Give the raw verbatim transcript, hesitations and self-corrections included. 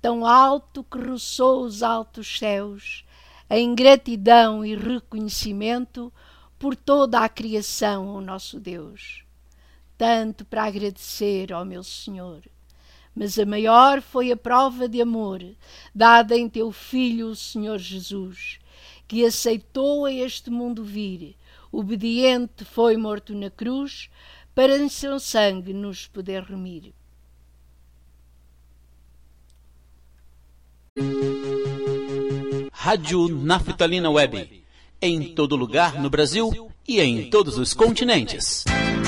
tão alto que roçou os altos céus, em gratidão e reconhecimento por toda a criação, ó nosso Deus. Tanto para agradecer, ó meu Senhor, mas a maior foi a prova de amor dada em teu Filho, o Senhor Jesus, que aceitou a este mundo vir, obediente foi morto na cruz, para em seu sangue nos poder remir. Rádio Naftalina Web, em todo lugar no Brasil e em todos os continentes.